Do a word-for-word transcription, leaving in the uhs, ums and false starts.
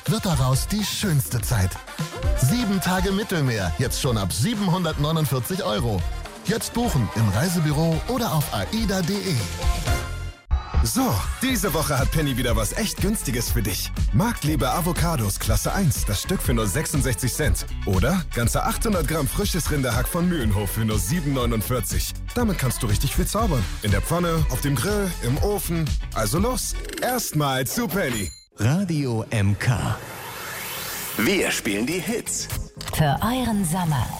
wird daraus die schönste Zeit. Sieben Tage Mittelmeer, jetzt schon ab siebenhundertneunundvierzig Euro. Jetzt buchen im Reisebüro oder auf aida punkt de. So, diese Woche hat Penny wieder was echt Günstiges für dich. Marktliebe Avocados Klasse eins, das Stück für nur sechsundsechzig Cent. Oder ganze achthundert Gramm frisches Rinderhack von Mühlenhof für nur sieben neunundvierzig. Damit kannst du richtig viel zaubern. In der Pfanne, auf dem Grill, im Ofen. Also los, erstmal zu Penny. Radio M K. Wir spielen die Hits. Für euren Sommer.